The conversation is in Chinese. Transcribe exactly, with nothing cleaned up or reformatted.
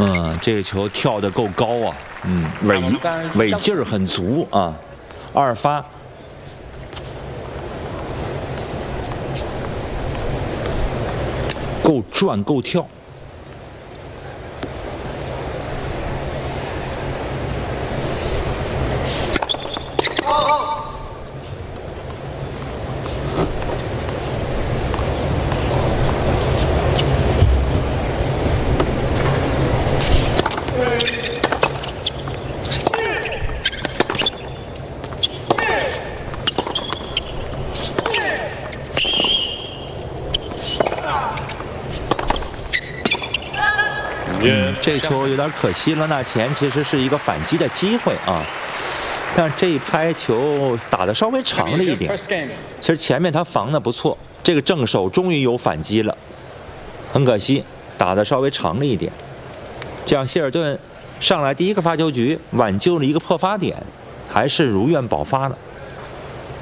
嗯，这个球跳得够高啊，嗯，尾尾劲儿很足啊，二发。够转够跳。嗯，这球有点可惜了，那前其实是一个反击的机会啊，但这一拍球打得稍微长了一点。其实前面他防得不错，这个正手终于有反击了，很可惜打得稍微长了一点。这样希尔顿上来第一个发球局挽救了一个破发点，还是如愿保发了。